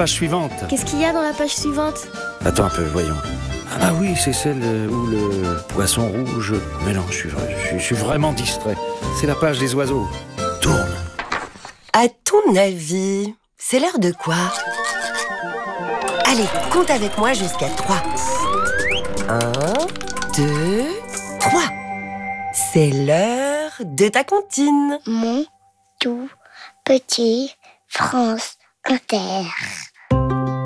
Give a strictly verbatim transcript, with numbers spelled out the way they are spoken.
page suivante. Qu'est-ce qu'il y a dans la page suivante? Attends un peu, voyons. Ah oui, c'est celle où le poisson rouge... Mais non, je suis, je suis, je suis vraiment distrait. C'est la page des oiseaux. Tourne. À ton avis, c'est l'heure de quoi? Allez, compte avec moi jusqu'à trois. Un, deux, trois. C'est l'heure de ta comptine. Mon tout petit France Inter.